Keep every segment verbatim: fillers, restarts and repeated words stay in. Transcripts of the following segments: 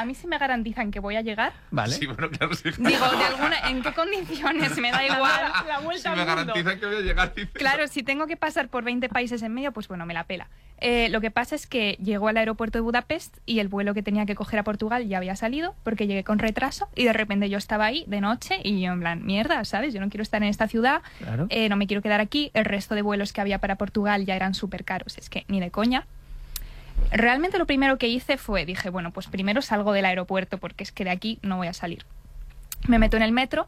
a mí sí me garantizan que voy a llegar. Vale. Sí, bueno, claro, sí. Digo, de alguna, ¿en qué condiciones? Me da igual. La vuelta Si me al mundo. garantizan que voy a llegar, dices. Claro, si tengo que pasar por veinte países en medio, pues bueno, me la pela. Eh, lo que pasa es que llegó al aeropuerto de Budapest y el vuelo que tenía que coger a Portugal ya había salido porque llegué con retraso y de repente yo estaba ahí de noche y yo en plan, mierda, ¿sabes? Yo no quiero estar en esta ciudad, Claro. eh, no me quiero quedar aquí, el resto de vuelos que había para Portugal ya eran súper caros, es que ni de coña. Realmente lo primero que hice fue, dije, bueno, pues primero salgo del aeropuerto porque es que de aquí no voy a salir. Me meto en el metro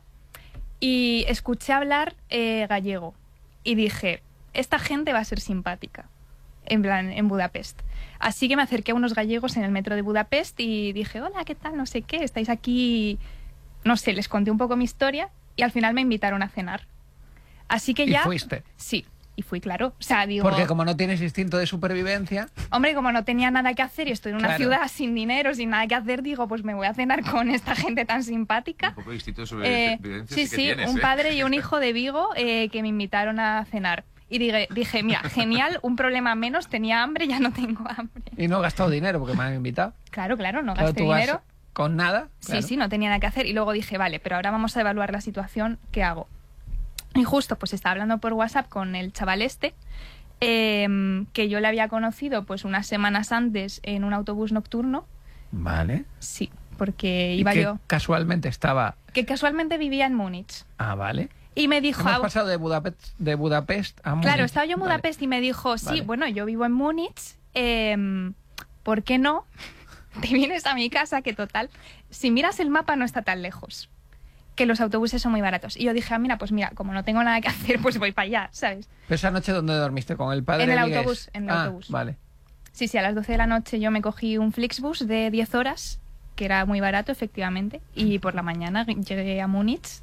y escuché hablar eh, gallego y dije, esta gente va a ser simpática, en plan, en Budapest. Así que me acerqué a unos gallegos en el metro de Budapest y dije, hola, ¿qué tal? No sé qué, estáis aquí... No sé, les conté un poco mi historia y al final me invitaron a cenar. Así que ¿Y ya... fuiste? Sí, y fui, claro. O sea, digo... Porque como no tienes instinto de supervivencia... Hombre, como no tenía nada que hacer y estoy en una Claro. ciudad sin dinero, sin nada que hacer, digo, pues me voy a cenar con esta gente tan simpática. Un poco de instinto de sobrevivencia Eh, sí, sí que sí, tienes, un ¿eh? padre y un hijo de Vigo eh, que me invitaron a cenar. Y dije, dije, mira, genial, un problema menos, tenía hambre, ya no tengo hambre. Y no he gastado dinero porque me han invitado. Claro, claro, no Claro, gasté tú vas dinero. con nada. Sí, claro. sí, no tenía nada que hacer. Y luego dije, vale, pero ahora vamos a evaluar la situación, ¿qué hago? Y justo, pues estaba hablando por WhatsApp con el chaval este, eh, que yo le había conocido pues unas semanas antes en un autobús nocturno. Vale. Sí, porque Y iba que yo... casualmente estaba... Que casualmente vivía en Múnich. Ah, vale. Y me dijo... Hemos ah, pasado de Budapest, de Budapest a Múnich. Claro, estaba yo en Vale. Budapest y me dijo, sí, Vale. bueno, yo vivo en Múnich, eh, ¿por qué no? Te vienes a mi casa, que total, si miras el mapa no está tan lejos, que los autobuses son muy baratos. Y yo dije, ah, mira, pues mira, como no tengo nada que hacer, pues voy para allá, ¿sabes? ¿Pero esa noche dónde dormiste? ¿Con el padre En el vigués? autobús, en el Ah, autobús. vale. Sí, sí, a las doce de la noche yo me cogí un Flixbus de diez horas, que era muy barato, efectivamente, y por la mañana llegué a Múnich.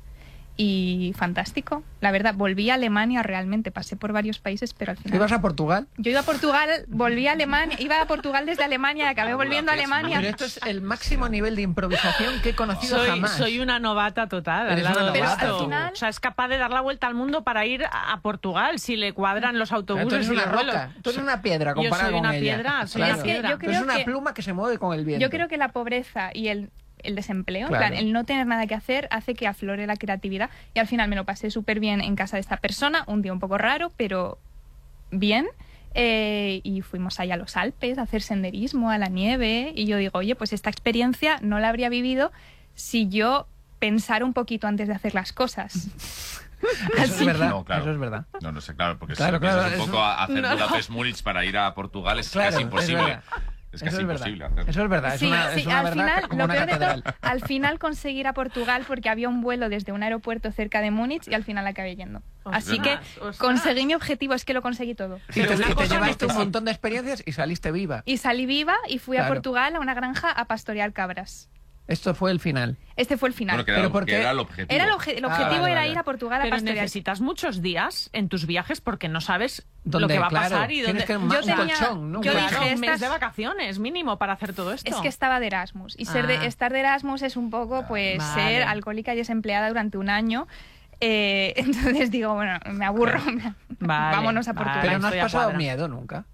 Y fantástico. La verdad, volví a Alemania realmente. Pasé por varios países, pero al final... ¿Ibas a Portugal? Yo iba a Portugal, volví a Alemania, iba a Portugal desde Alemania y acabé volviendo a Alemania. Pero esto es el máximo nivel de improvisación que he conocido Soy, jamás. soy una novata total al Eres lado una de novata, esto. tú. Al final- O sea, es capaz de dar la vuelta al mundo para ir a, a Portugal si le cuadran los Pero autobuses tú eres y una los vuelos. roca, tú eres una piedra Yo comparada soy con una ella. piedra, soy Claro. una piedra. Yo Tú eres creo una que- pluma que se mueve con el viento. Yo creo que la pobreza y el, el desempleo, en Claro. plan, el no tener nada que hacer, hace que aflore la creatividad. Y al final me lo pasé súper bien en casa de esta persona, un día un poco raro, pero bien. Eh, y fuimos allá a los Alpes a hacer senderismo, a la nieve. Y yo digo, oye, pues esta experiencia no la habría vivido si yo pensara un poquito antes de hacer las cosas. Eso es verdad, No, claro. eso es verdad. No, no sé, claro, porque Claro, si piensas claro, un eso- poco a hacer No. Budapest-Múnich para ir a Portugal es Claro, casi es imposible. verdad. Es Eso casi es imposible verdad. hacerlo. Eso es verdad. Es Sí, una, sí, es una al verdad final, como lo una peor de todo, catedral. al final conseguí ir a Portugal porque había un vuelo desde un aeropuerto cerca de Múnich y al final acabé yendo. Así que Ostras, ostras. conseguí mi objetivo, es que lo conseguí todo. Y te, Pero una y te cosa llevaste un necesito. montón de experiencias y saliste viva. Y salí viva y fui a Claro. Portugal a una granja a pastorear cabras. Esto fue el final. Este fue el final. Bueno, que era, Pero lo- ¿por que qué? era el objetivo. Era el, obje- el Ah, objetivo vale, era vale. ir a Portugal a Pero pastorear. necesitas muchos días en tus viajes porque no sabes lo ¿Dónde? que va a Claro, pasar y tienes dónde... que un, Yo un tenía- colchón, ¿no? yo Un Claro, dije, colchón. un mes estas- de vacaciones mínimo para hacer todo esto. Es que estaba de Erasmus. Y ser de, Ah. estar de Erasmus es un poco, pues, Vale. ser alcohólica y desempleada durante un año. Eh, entonces digo, bueno, me aburro. Vale, Vámonos a vale. Portugal. Pero no has estoy a pasado cuadra. miedo nunca.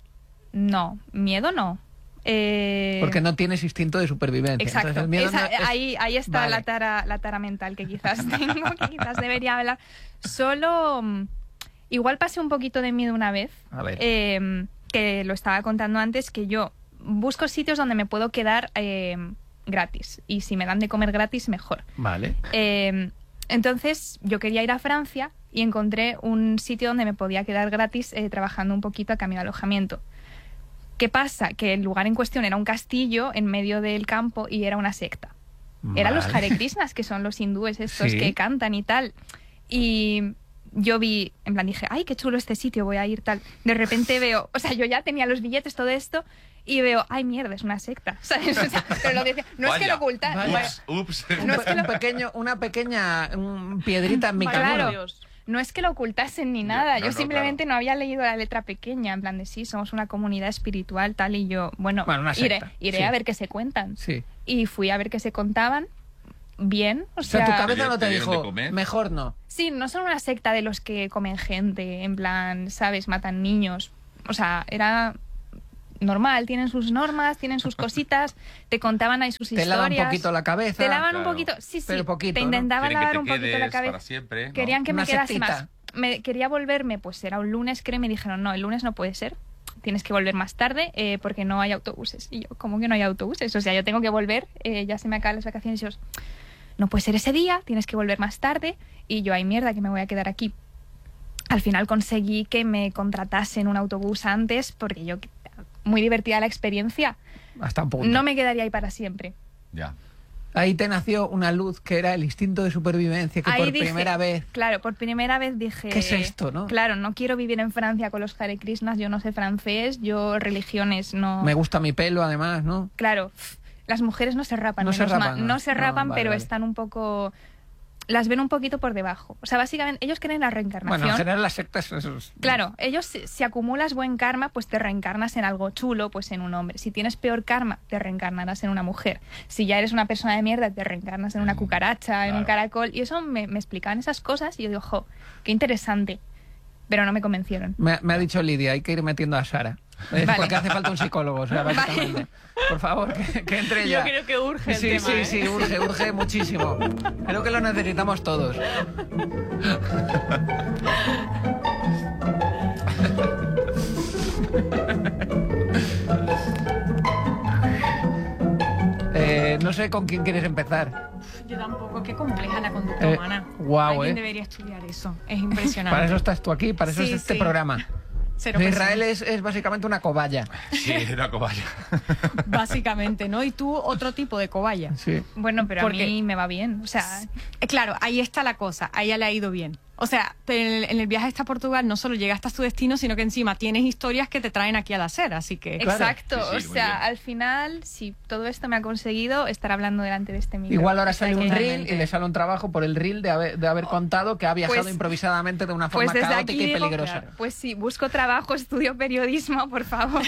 No, miedo no. Eh, Porque no tienes instinto de supervivencia. Exacto. Entonces, el miedo Esa- no es- ahí, ahí está Vale. la, tara, la tara mental que quizás tengo, que quizás debería hablar. Solo, mm, igual pasé un poquito de miedo una vez, A ver. eh, que lo estaba contando antes, que yo busco sitios donde me puedo quedar eh, gratis. Y si me dan de comer gratis, mejor. Vale. Eh, entonces yo quería ir a Francia y encontré un sitio donde me podía quedar gratis eh, trabajando un poquito a cambio de alojamiento. ¿Qué pasa? Que el lugar en cuestión era un castillo en medio del campo y era una secta. Eran los Vale. Hare Krishnas, que son los hindúes estos Sí. que cantan y tal. Y yo vi, en plan dije, ay, qué chulo este sitio, voy a ir tal. De repente veo, o sea, yo ya tenía los billetes, todo esto, y veo, ay, mierda, es una secta, ¿sabes? O sea, pero lo decía, no es que Vaya. lo ocultan. Vaya. Ups, ups. Un, No es pe- que un lo- pequeño, una pequeña un piedrita en mi Claro. camino. Dios. No es que lo ocultasen ni nada, no, yo no, simplemente claro. no había leído la letra pequeña, en plan de sí, somos una comunidad espiritual, tal, y yo, bueno, Bueno, una iré, secta, iré sí. a ver qué se cuentan. Sí. Y fui a ver qué se contaban, bien, o O sea, sea... tu cabeza no te ¿Te dieron de dijo, comer? mejor no. Sí, no son una secta de los que comen gente, en plan, ¿sabes? Matan niños. O sea, era normal, tienen sus normas, tienen sus cositas, te contaban ahí sus Te historias. lavan un poquito la cabeza. Te lavan Claro. un poquito, sí, sí, Pero poquito, te ¿no? intentaban Quieren que lavar te un poquito la quedes cabeza. para siempre, ¿no? Querían que Una me quedase sectita. más. Me quería volverme, pues era un lunes, creo, y me dijeron, no, el lunes no puede ser. Tienes que volver más tarde eh, porque no hay autobuses. Y yo, ¿cómo que no hay autobuses? O sea, yo tengo que volver, eh, ya se me acaban las vacaciones. Y yo, no puede ser ese día, tienes que volver más tarde. Y yo, ay, mierda, que me voy a quedar aquí. Al final conseguí que me contratasen un autobús antes porque yo, muy divertida la experiencia, Hasta un punto. no me quedaría ahí para siempre. Ya. Ahí te nació una luz que era el instinto de supervivencia, que Ahí por dije- primera vez... Claro, por primera vez dije... ¿Qué es esto, no? Claro, no quiero vivir en Francia con los Hare Krishnas, yo no sé francés, yo religiones no... Me gusta mi pelo, además, ¿no? Claro, las mujeres no se rapan, No se menos rapan, mal. ¿no? No se No, rapan, vale, pero vale. están un poco... Las ven un poquito por debajo. O sea, básicamente, ellos creen en la reencarnación. Bueno, en general las sectas... eso es- Claro, ellos si, si acumulas buen karma, pues te reencarnas en algo chulo, pues en un hombre. Si tienes peor karma, te reencarnarás en una mujer. Si ya eres una persona de mierda, te reencarnas en una cucaracha, en un Claro. caracol. Y eso me, me explicaban esas cosas y yo digo, jo, qué interesante. Pero no me convencieron. Me, me ha dicho Lidia, hay que ir metiendo a Sara. Es Vale. porque hace falta un psicólogo, o sea, Vale. básicamente. Por favor, que, que entre Yo ya. creo que urge el Sí, tema, sí, ¿eh? sí, urge, urge muchísimo. Creo que lo necesitamos todos. Eh, no sé con quién quieres empezar. Yo tampoco, qué compleja la conducta Eh, humana. guau, Alguien eh. debería estudiar eso. Es impresionante. Para eso estás tú aquí, para eso Sí, es este sí. programa. Cero Israel personas. es, es básicamente una cobaya. Sí, una cobaya. Básicamente, ¿no? Y tú otro tipo de cobaya. Sí. Bueno, pero Porque- a mí me va bien. O sea, Eh, Claro, ahí está la cosa. A ella le ha ido bien. O sea, pero en el, en el viaje hasta Portugal no solo llegaste a tu destino, sino que encima tienes historias que te traen aquí al hacer. Así que... Claro. exacto. Sí, sí, o muy sea, bien. al final, si todo esto me ha conseguido estar hablando delante de este micro. Igual ahora O sea, sale un que- reel y le sale un trabajo por el reel de haber, de haber contado que ha viajado Pues- improvisadamente de una forma Pues desde caótica aquí y digo, peligrosa. claro, pues sí, busco trabajo, estudio periodismo, por favor.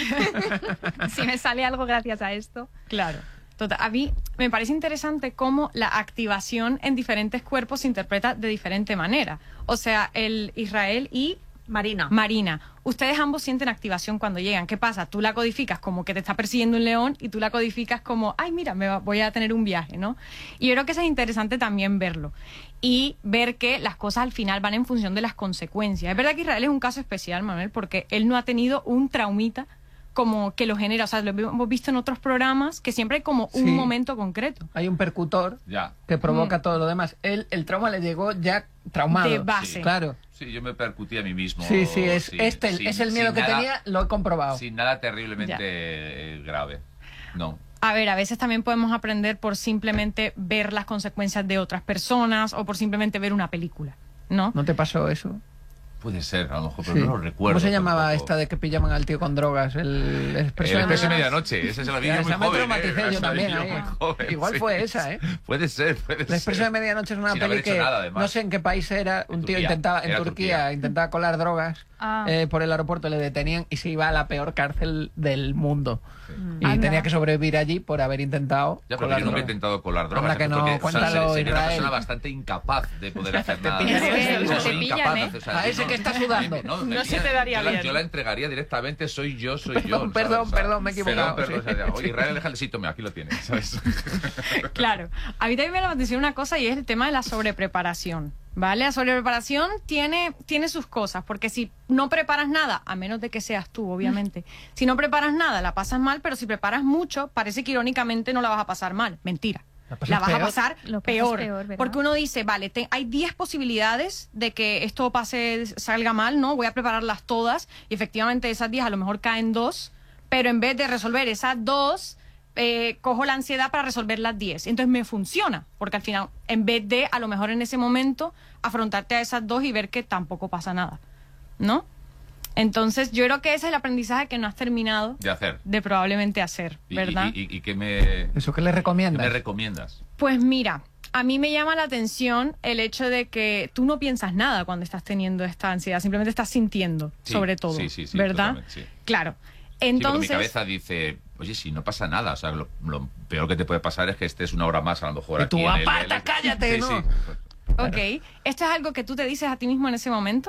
Si me sale algo gracias a esto. Claro. Total. A mí me parece interesante cómo la activación en diferentes cuerpos se interpreta de diferente manera. O sea, el Israel y Marina. Marina, ustedes ambos sienten activación cuando llegan. ¿Qué pasa? Tú la codificas como que te está persiguiendo un león y tú la codificas como, ay, mira, me va- voy a tener un viaje, ¿no? Y yo creo que eso es interesante también verlo. Y ver que las cosas al final van en función de las consecuencias. Es verdad que Israel es un caso especial, Manuel, porque él no ha tenido un traumita como que lo genera. O sea, lo hemos visto en otros programas que siempre hay como un Sí. momento concreto. Hay un percutor Ya. que provoca Mm. todo lo demás. Él, el trauma le llegó ya traumado. De base. Claro. Sí, yo me percutí a mí mismo. Sí, sí, es, sí, este, sin- es el miedo sin que nada- tenía, lo he comprobado. Sin nada terriblemente Ya. eh, grave. No. A ver, a veces también podemos aprender por simplemente ver las consecuencias de otras personas o por simplemente ver una película, ¿no? ¿No te pasó eso? Puede ser, a lo mejor, pero Sí. no lo recuerdo. ¿Cómo se llamaba tampoco. esta de que pillaban al tío con drogas? El, el expreso El de expreso de medianoche. medianoche, ese se lo vi Ya, yo muy esa me joven. traumaticé ¿eh? yo Esa la vi también yo ahí. muy joven, Igual sí. fue esa, ¿eh? Puede ser, puede El ser. expreso de medianoche es una Sin haber peli hecho que nada, además. no sé en qué país era. Un En tío Turquía. intentaba en Era Turquía, Turquía. intentaba colar drogas Ah. eh, por el aeropuerto, le detenían y se iba a la peor cárcel del mundo. Y Anda. tenía que sobrevivir allí por haber intentado Ya, pero colar yo nunca he drogas. intentado colar drogas. Anda que ¿eh? no, Porque, o sea, cuéntalo, se- sería una Israel. persona bastante incapaz de poder hacer nada. pillaría, O sea, te soy pillan, incapaz de ¿eh? hacer- o sea, A yo ese no- que está sudando. me- No me se te pillan. daría yo la, bien. yo la entregaría directamente, soy yo, soy Perdón, yo. ¿sabes? perdón, O sea, perdón, me he equivocado, Perdón, perdón. sí. o sea, oye, Israel, déjale, sí, tome, aquí lo tienes, ¿sabes? Claro. A mí también me llama la atención una cosa y es el tema de la sobrepreparación. ¿Vale? La sobrepreparación tiene, tiene sus cosas, porque si no preparas nada, a menos de que seas tú, obviamente, si no preparas nada, la pasas mal, pero si preparas mucho, parece que irónicamente no la vas a pasar mal. Mentira. La pasas La vas peor. a pasar Lo pasas peor. peor, ¿verdad? porque uno dice, vale, te- hay diez posibilidades de que esto pase, salga mal, ¿no? Voy a prepararlas todas y efectivamente de esas diez a lo mejor caen dos, pero en vez de resolver esas dos, eh, cojo la ansiedad para resolver las diez. Entonces me funciona, porque al final, en vez de a lo mejor en ese momento afrontarte a esas dos y ver que tampoco pasa nada, ¿no? Entonces yo creo que ese es el aprendizaje que no has terminado De hacer. de probablemente hacer, Y- ¿verdad? ¿Y, y, y qué me, ¿Eso qué le qué recomiendas? me recomiendas? Pues mira, a mí me llama la atención el hecho de que tú no piensas nada cuando estás teniendo esta ansiedad, simplemente estás sintiendo, Sí, sobre todo, sí, sí, sí, ¿verdad? totalmente, sí. Claro. Sí, porque Entonces, mi cabeza dice, oye, si no pasa nada, o sea, lo, lo peor que te puede pasar es que estés una hora más a lo mejor Y tú, aquí en el- "Aparta, el- cállate", Sí, ¿no? sí. ok, ¿esto es algo que tú te dices a ti mismo en ese momento?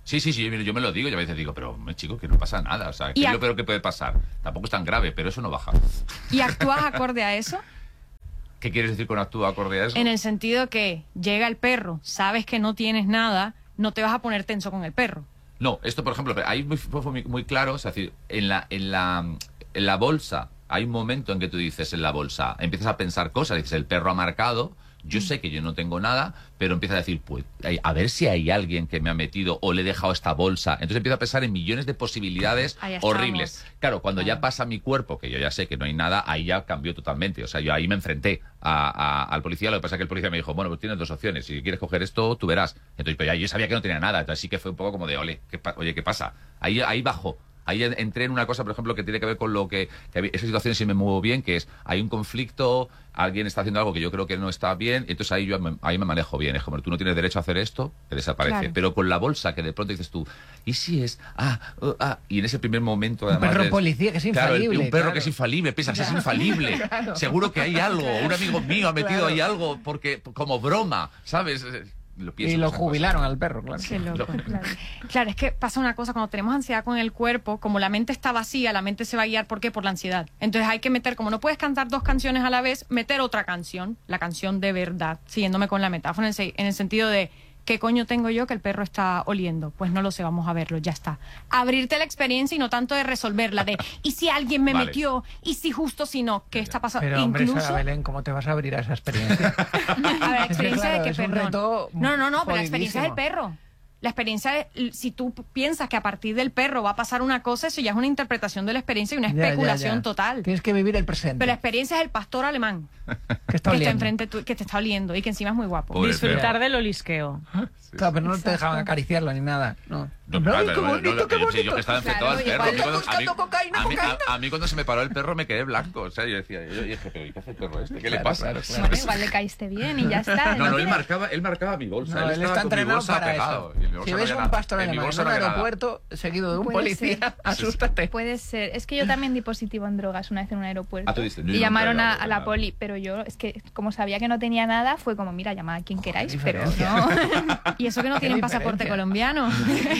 Sí, sí, sí, yo, yo me lo digo, yo a veces digo, pero hombre, chico, que no pasa nada, o sea, ¿qué Y es a- lo peor que puede pasar? Tampoco es tan grave, pero eso no baja. ¿Y actúas acorde a eso? ¿Qué quieres decir con actúa acorde a eso? En el sentido que llega el perro, sabes que no tienes nada, no te vas a poner tenso con el perro. No, esto, por ejemplo, ahí muy- fue muy, muy claro, es decir, en la, en la, en la bolsa, hay un momento en que tú dices en la bolsa, empiezas a pensar cosas, dices, el perro ha marcado, yo sé que yo no tengo nada, pero empiezas a decir, pues, hay- a ver si hay alguien que me ha metido o le he dejado esta bolsa. Entonces empiezo a pensar en millones de posibilidades Ahí estamos. horribles. Claro, cuando ya pasa mi cuerpo, que yo ya sé que no hay nada, ahí ya cambió totalmente. O sea, yo ahí me enfrenté a- a- al policía. Lo que pasa es que el policía me dijo, bueno, pues tienes dos opciones. Si quieres coger esto, tú verás. Entonces, pero ya yo sabía que no tenía nada. Entonces sí que fue un poco como de, ole, ¿qué pa- oye, ¿qué pasa? Ahí, ahí bajó. Ahí en- entré en una cosa, por ejemplo, que tiene que ver con lo que, que había- esa situación sí me muevo bien, que es, hay un conflicto, alguien está haciendo algo que yo creo que no está bien, entonces ahí yo me, ahí me manejo bien. Es como, tú no tienes derecho a hacer esto, te desaparece. Claro. Pero con la bolsa, que de pronto dices tú, ¿y si es? Ah, uh, ah, y en ese primer momento, Un además. perro de- policía que es Claro, el- infalible, un perro claro. que es infalible, piensas, es infalible. Seguro que hay algo, un amigo mío ha metido Claro. ahí algo, porque, como broma, ¿sabes? Lo pienso Y en lo esas cosas. jubilaron al perro, claro. Qué loco. Claro. Claro, es que pasa una cosa, cuando tenemos ansiedad con el cuerpo, como la mente está vacía, la mente se va a guiar, ¿por qué? Por la ansiedad. Entonces hay que meter, como no puedes cantar dos canciones a la vez, meter otra canción, la canción de verdad, siguiéndome con la metáfora, en el, se- en el sentido de, ¿qué coño tengo yo que el perro está oliendo? Pues no lo sé, vamos a verlo, ya está. Abrirte la experiencia y no tanto de resolverla, de, ¿y si alguien me Vale. metió? ¿Y si justo si no? ¿Qué está pasando? Pero, hombre, Incluso... Sara Belén, ¿cómo te vas a abrir a esa experiencia? A ver, la experiencia claro, de que, es un perdón. reto No, no, no, pero la experiencia es el jodidísimo. perro. La experiencia, es- si tú piensas que a partir del perro va a pasar una cosa, eso ya es una interpretación de la experiencia y una Ya, ya, especulación ya. total. Tienes que vivir el presente. Pero la experiencia es el pastor alemán que está que está oliendo. enfrente tu- que te está oliendo y que encima es muy guapo. Pobre Disfrutar perro. del olisqueo. Claro, pero no te Exacto. dejaban acariciarlo ni nada. No. No, Ay, claro, qué pero no, bonito, no, qué yo- bonito. Yo que estaba enfrentado Claro, al perro. igual A mí cuando- está buscando a mí- cocaína, a mí- cocaína. a- a mí cuando se me paró el perro me quedé blanco. O sea, yo decía, yo dije, pero ¿y qué hace el perro este? ¿Qué le Claro, pasa? claro, claro. Bueno, igual le caíste bien y ya está. No, no, él tiene- marcaba, él marcaba mi bolsa. No, él, él estaba está con mi entrenado bolsa para pegado, eso. y en mi bolsa Si no ves había un nada. pastor En mi alemán en bolsa un no había nada. aeropuerto seguido de un Puede policía, ser. asústate. Puede ser. Es que yo también di positivo en drogas una vez en un aeropuerto. Ah, tú diste, yo y nunca llamaron he a, dado a la nada. poli, pero yo, es que como sabía que no tenía nada, fue como, mira, llamad a quien queráis, pero diferencia. no. Y eso que no Qué tienen diferencia. pasaporte colombiano.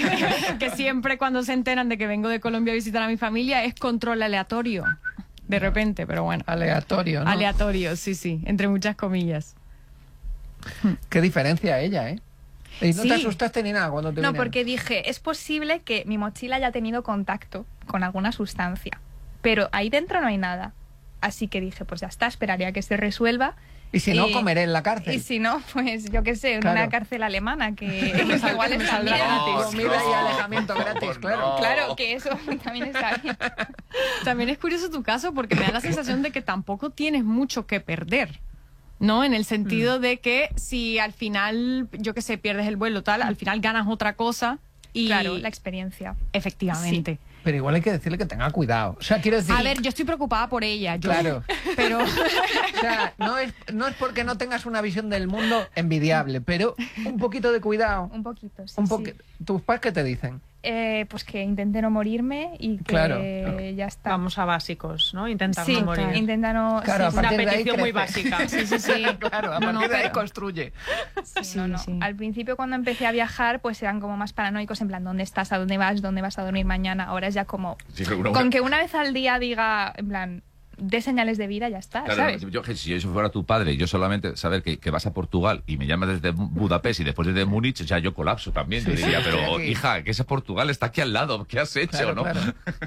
Que siempre cuando se enteran de que vengo de Colombia a visitar a mi familia es control aleatorio. De repente, pero bueno. Aleatorio, ¿no? Aleatorio, sí, sí, entre muchas comillas. Qué diferencia ella, ¿eh? Y no Sí. te asustaste ni nada cuando te No, vinieron. porque dije, es posible que mi mochila haya tenido contacto con alguna sustancia, pero ahí dentro no hay nada. Así que dije, pues ya está, esperaría que se resuelva. Y si no, y- comeré en la cárcel. Y si no, pues yo qué sé, en Claro. una cárcel alemana, que igual me está saldrá bien. gratis. No, Comida y no, alejamiento gratis, no, claro. no. Claro, que eso también está bien. También es curioso tu caso porque me da la sensación de que tampoco tienes mucho que perder. ¿No? En el sentido de que si al final, yo qué sé, pierdes el vuelo tal, al final ganas otra cosa y Claro, la experiencia. efectivamente. Pero igual hay que decirle que tenga cuidado. O sea, quiero decir... A ver, yo estoy preocupada por ella. Yo, Claro. Pero O sea, no es, no es porque no tengas una visión del mundo envidiable, pero un poquito de cuidado. Un poquito, sí. Un sí. poqui- ¿Tus padres qué te dicen? Eh, pues que intente no morirme y que Claro. ya está. Vamos a básicos, ¿no? Intentar sí, no morir. intenta no... Claro, a sí, Una partir de ahí petición muy crece. básica. sí, sí, sí. Claro, a No, no, partir de ahí pero- construye. sí, Sí, no, no. sí. Al principio cuando empecé a viajar, pues eran como más paranoicos, en plan, ¿dónde estás? ¿A dónde vas? ¿Dónde vas a dormir mañana? Ahora es ya como... Sí, pero una- Con que una vez al día diga, en plan, dé señales de vida, ya está, Claro, ¿sabes? yo, que si yo fuera tu padre y yo solamente saber que, que vas a Portugal y me llamas desde Budapest y después desde Múnich, ya yo colapso también. Sí, yo diría, sí, pero aquí. hija, que ese Portugal está aquí al lado, ¿qué has hecho, Claro, no? claro.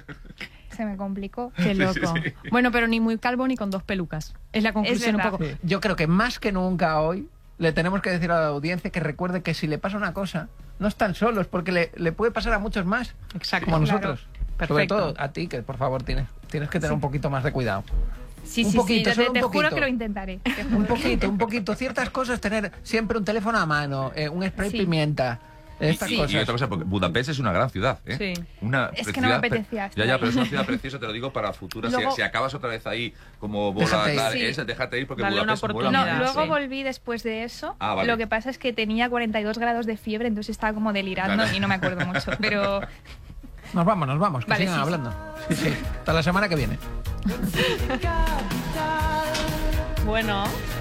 Se me complicó. Qué loco. Bueno, pero ni muy calvo ni con dos pelucas. Es la conclusión un verdad. poco. Sí. Yo creo que más que nunca hoy le tenemos que decir a la audiencia que recuerde que si le pasa una cosa, no están solos, porque le, le puede pasar a muchos más, Exacto. como Claro. nosotros. Sobre Perfecto. todo a ti, que por favor tienes, tienes que tener un poquito más de cuidado. Sí, Un sí, poquito, sí, solo te, un te juro poquito. que lo intentaré. te Un juro. poquito, un poquito. Ciertas cosas, tener siempre un teléfono a mano, eh, un spray Sí. pimienta, estas y, y- cosas. y otra cosa, porque Budapest es una gran ciudad, ¿eh? Sí. Una Es que ciudad no me pre- apetecía estar Ya, ya, ahí. pero es una ciudad preciosa, te lo digo para futuras. Luego- si, si acabas otra vez ahí como bola, Déjate ir. tal, Sí. es, déjate ir porque Dale una Budapest mola oportunidad. No, mucho. luego sí. volví después de eso. Ah, vale. Lo que pasa es que tenía cuarenta y dos grados de fiebre, entonces estaba como delirando Claro. y no me acuerdo mucho. Pero Nos vamos, nos vamos, que Vale, sigan sí, sí. hablando. Sí, sí. Hasta la semana que viene. Bueno.